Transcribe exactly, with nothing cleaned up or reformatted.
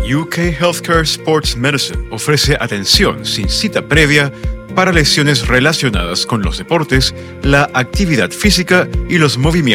U K Healthcare Sports Medicine ofrece atención sin cita previa para lesiones relacionadas con los deportes, la actividad física y los movimientos